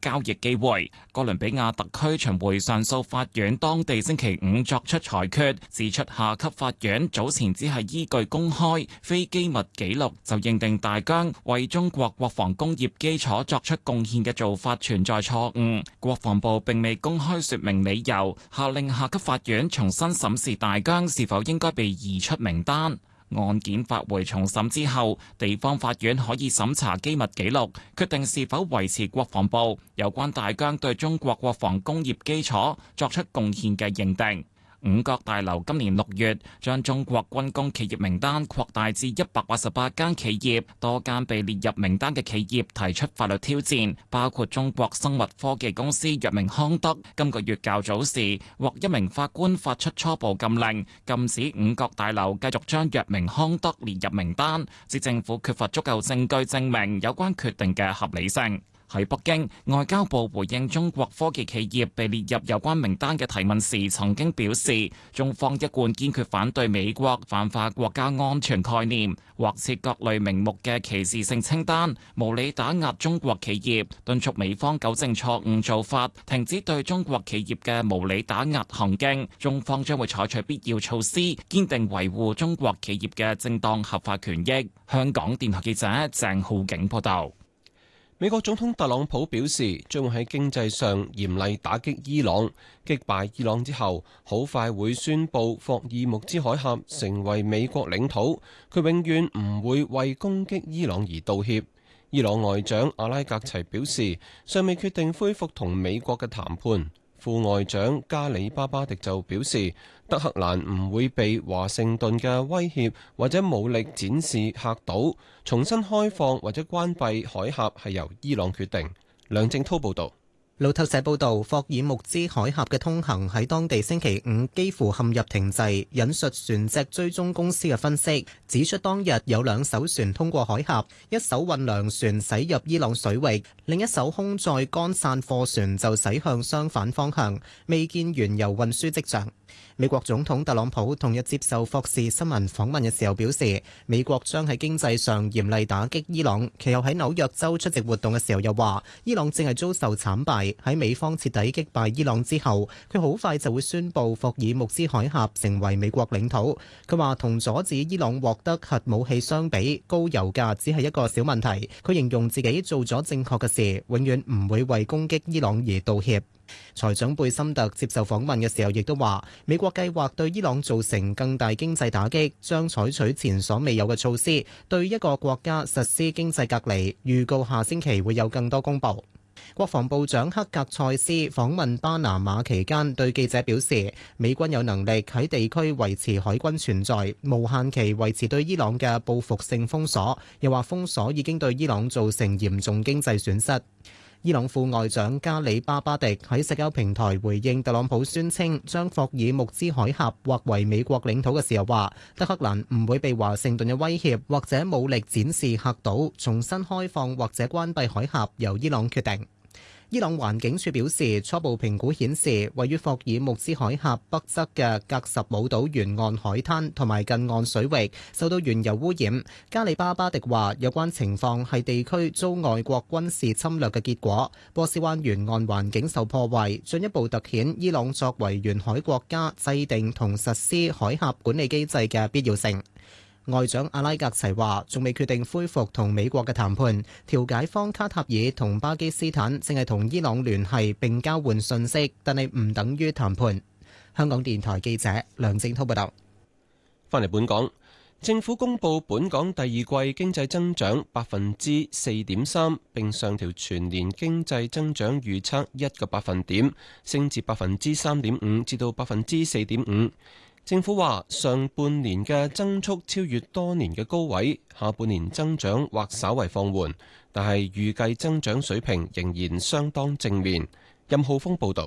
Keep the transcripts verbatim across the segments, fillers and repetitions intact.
交易機會。哥倫比亞特區巡迴上訴法院當地星期五作出裁決，指出下級法院早前只係依據公開非機密記錄就認定大疆為中國國防工業基礎作出貢獻嘅做法存在錯誤。國防部並未公開說明理由，下令下級法院重新審視大疆是否應該被移出名單。案件發回重審之後，地方法院可以審查機密記錄，決定是否維持國防部有關大疆對中國國防工業基礎作出貢獻嘅認定。五角大樓今年六月將中國軍工企業名單擴大至一百八十八間企業，多間被列入名單嘅企業提出法律挑戰，包括中國生物科技公司藥明康德。今個月較早時獲一名法官發出初步禁令，禁止五角大樓繼續將藥明康德列入名單，指政府缺乏足夠證據證明有關決定嘅合理性。喺北京，外交部回應中國科技企業被列入有關名單嘅提問時，曾經表示，中方一貫堅決反對美國泛化國家安全概念，或設各類名目嘅歧視性清單，無理打壓中國企業，敦促美方糾正錯誤做法，停止對中國企業嘅無理打壓行徑。中方將會採取必要措施，堅定維護中國企業嘅正當合法權益。香港電台記者鄭浩景報道。 美國總統特朗普表示，將會喺經濟上嚴厲打擊伊朗。擊敗伊朗之後，好快會宣布霍爾木茲海峽成為美國領土。佢永遠唔會為攻擊伊朗而道歉。伊朗外長阿拉格齊表示，尚未決定恢復同美國嘅談判。副外長加里巴巴迪就表示，德黑蘭唔會被華盛頓嘅威脅或者武力展示嚇倒，重新開放或者關閉海峽係由伊朗決定。梁正滔報導。 路透社報道，霍爾木茲海峽嘅通行喺當地星期五幾乎陷入停滯。引述船隻追蹤公司嘅分析，指出當日有兩艘船通過海峽，一艘運糧船駛入伊朗水域，另一艘空載乾散貨船就駛向相反方向，未見原油運輸跡象。美國總統特朗普同日接受霍士新聞訪問嘅時候表示，美國將喺經濟上嚴厲打擊伊朗。其後喺紐約州出席活動嘅時候又話，伊朗正係遭受慘敗。喺美方徹底擊敗伊朗之後，佢好快就會宣布霍爾木茲海峽成為美國領土。佢話同阻止伊朗獲得核武器相比，高油價只係一個小問題。佢形容自己做咗正確嘅事，永遠唔會為攻擊伊朗而道歉。財長貝森特接受訪問嘅時候亦都話，美國計劃對伊朗造成更大經濟打擊，將採取前所未有嘅措施，對一個國家實施經濟隔離，預告下星期會有更多公佈。國防部長克格塞斯訪問巴拿馬期間對記者表示，美軍有能力喺地區維持海軍存在，無限期維持對伊朗嘅報復性封鎖，又話封鎖已經對伊朗造成嚴重經濟損失。伊朗副外長加里巴巴迪喺社交平台回應特朗普宣稱將霍爾木茲海峽劃為美國領土嘅時候話，德黑蘭唔會被華盛頓嘅威脅或者武力展示嚇倒，重新開放或者關閉海峽由伊朗決定。伊朗環境署表示，初步評估顯示，位於霍爾木茲海峽北側嘅格什姆島沿岸海灘同埋近岸水域受到原油污染。加里巴巴迪話，有關情況係地區遭外國軍事侵略嘅結果。波斯灣沿岸環境受破壞，進一步突顯伊朗作為沿海國家制定同實施海峽管理機制嘅必要性。外長阿拉格齊話，仲未決定恢復同美國嘅談判。調解方卡塔爾同巴基斯坦正係同伊朗聯繫並交換信息，但係唔等於談判。香港電台記者梁正滔報道。 翻嚟本港，政府公布本港第二季經濟增長百分之四點三，並上調全年經濟增長預測一個百分點，升至百分之三點五至到百分之四點五。政府話上半年嘅增速超越多年嘅高位，下半年增長或稍為放緩，但係預計增長水平仍然相當正面。任浩峰報導。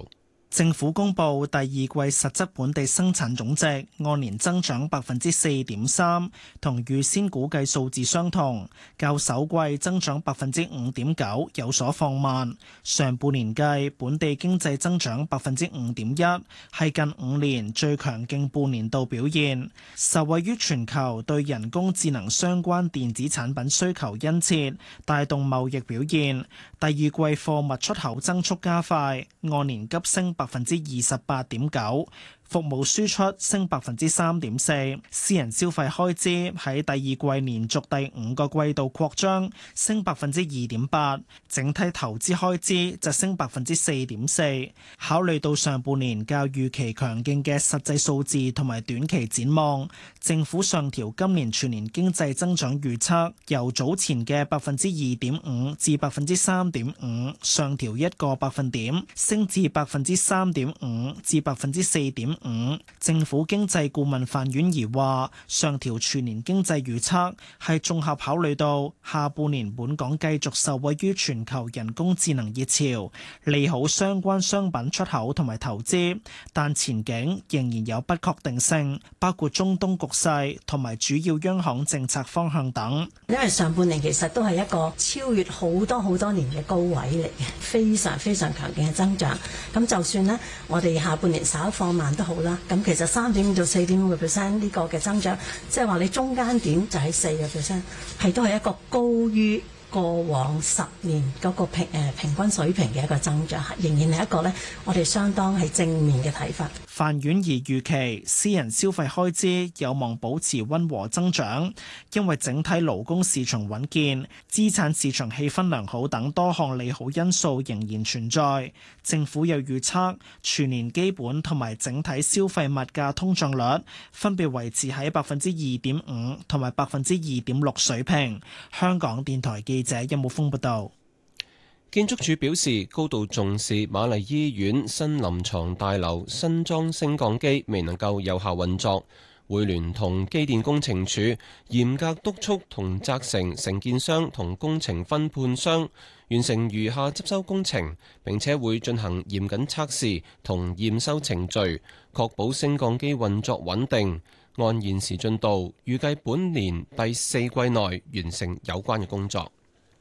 政府公布第二季實質本地生產總值按年增長百分之四點三，同預先估計數字相同，較首季增長百分之五點九有所放慢。上半年計本地經濟增長百分之五點一，係近五年最強勁半年度表現，受惠於全球對人工智能相關電子產品需求殷切，帶動貿易表現。第二季貨物出口增速加快，按年急升百分之二十八點九。服務輸出升百分之三點四，私人消費開支喺第二季連續第五個季度擴張，升百分之二點八，整體投資開支就升百分之四點四。考慮到上半年較預期強勁嘅實際數字同埋短期展望，政府上調今年全年經濟增長預測，由早前嘅百分之二點五至百分之三點五，上調一個百分點，升至百分之三點五至百分之四點五。政府經濟顧問范婉儀話，上調全年經濟預測係綜合考慮到下半年本港繼續受惠於全球人工智能熱潮，利好相關商品出口同埋投資，但前景仍然有不確定性，包括中東局勢同埋主要央行政策方向等。 因為上半年其實都係一個超越好多好多年嘅高位嚟嘅，非常非常強勁嘅增長。咁就算呢，我哋下半年稍放慢都好啦。咁其實三點五到四點五個 percent 呢個嘅增長，即係話你中間點就係四個 percent，係都係一個高於過往十年嗰個平誒平均水平嘅一個增長，仍然係一個咧，我哋相當係正面嘅睇法。 范婉儀預期私人消費開支有望保持溫和增長，因為整體勞工市場穩健、資產市場氣氛良好等多項利好因素仍然存在。政府又預測全年基本同埋整體消費物價通脹率分別維持喺百分之二點五同埋百分之二點六水平。香港電台記者任武峰報道。 建築署表示，高度重視瑪麗醫院新臨床大樓新裝升降機未能夠有效運作，會聯同機電工程署嚴格督促同責成承建商同工程分判商完成餘下執收工程，並且會進行嚴謹測試同驗收程序，確保升降機運作穩定。按現時進度，預計本年第四季內完成有關嘅工作。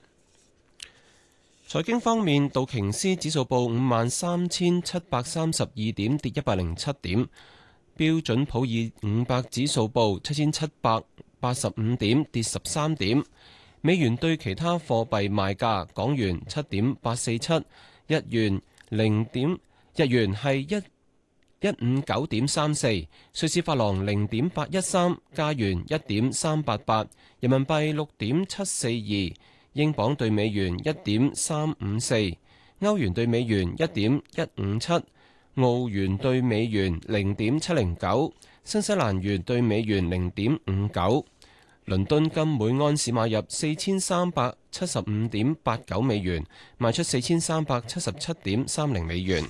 財經方面，道瓊斯指數報五萬三千七百三十二點，跌一百零七點；標準普爾五百指數報七千七百八十五點，跌十三點。美元對其他貨幣賣價：港元七點八四七，日元零點，日元係一一五九點三四，瑞士法郎零點八一三，加元一點三八八，人民幣六點七四二。英鎊對美元一點三五四，歐元對美元一點一五七，澳元對美元零點七零九，新西蘭元對美元零點五九。倫敦金每安士買入四千三百七十五點八九美元，賣出四千三百七十七點三零美元。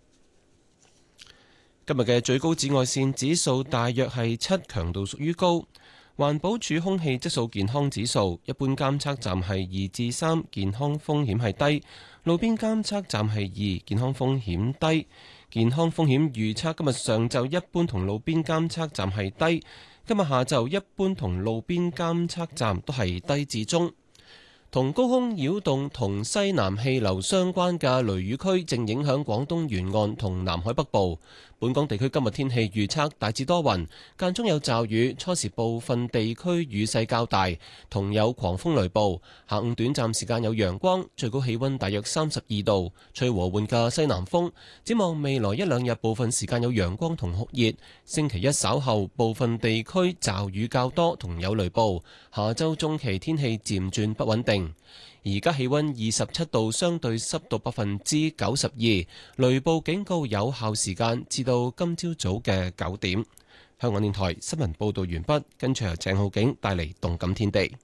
今日嘅最高紫外線指數大約係七，強度屬於高。環保署空氣質素健康指數，一般監測站係二至三，健康風險係低；路邊監測站係二，健康風險低。健康風險預測今日上晝一般同路邊監測站係低，今日下晝一般同路邊監測站都係低至中。同高空擾動同西南氣流相關嘅雷雨區正影響廣東沿岸同南海北部。本港地區今日天氣預測大致多雲，間中有驟雨，初時部分地區雨勢較大，同有狂風雷暴。下午短暫時間有陽光，最高氣溫大約三十二度，吹和緩嘅西南風。展望未來一兩日部分時間有陽光同酷熱，星期一稍後部分地區驟雨較多同有雷暴。下周中期天氣漸轉不穩定。而家氣溫二十七度，相對濕度百分之九十二，雷暴警告有效時間至到今朝早嘅九點。香港電台新聞報道完畢，跟住由鄭浩景帶嚟動感天地。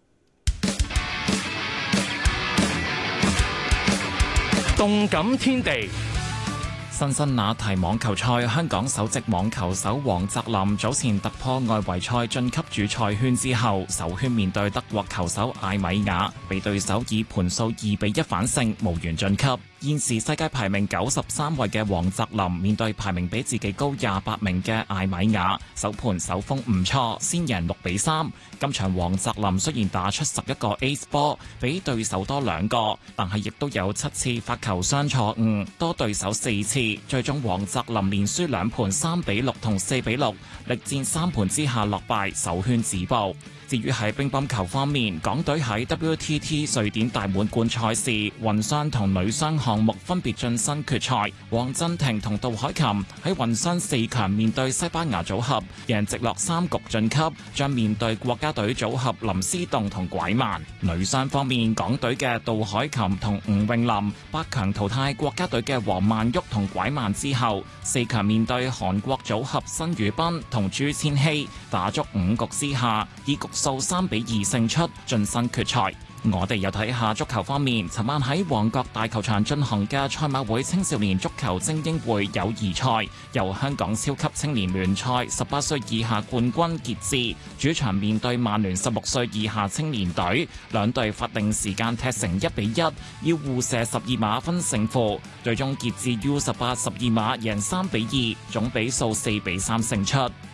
動感天地。 辛辛那提網球賽，香港首席網球手黃澤林早前突破外圍賽晉級主賽圈之後，首圈面對德國球手艾米亞，被對手以盤數二比一反勝，無緣晉級。 現時世界排名九十三位嘅黃澤林面對排名比自己高廿八名嘅艾米亞，首盤手風唔錯，先贏六比三。今場黃澤林雖然打出十一個 ace 波，比對手多兩個，但係亦都有七次發球雙錯誤，多對手四次，最終黃澤林連輸兩盤三比六同四比六，力戰三盤之下落敗，首圈止步。至於喺乒乓球方面，港隊喺 W T T 瑞典大滿貫賽事混雙同女雙項目分別晉身決賽。黃鎮廷同杜海琴喺混雙四強面對西班牙組合，贏直落三局晉級，將面對國家隊組合林思棟同拐曼。女雙方面，港隊嘅杜海琴同吳詠琳八強淘汰國家隊嘅黃曼玉同拐曼之後，四強面對韓國組合申宇彬同朱千熙，打足五局之下，以局數三比二勝出，晉身決賽。我哋又睇下足球方面，尋晚喺旺角大球場進行嘅賽馬會青少年足球精英會友誼賽，由香港超級青年聯賽十八歲以下冠軍傑志主場面對曼聯十六歲以下青年隊，兩隊法定時間踢成一比一，要互射十二碼分勝負，最終傑志 U 十八十二碼贏三比二，總比數四比三勝出。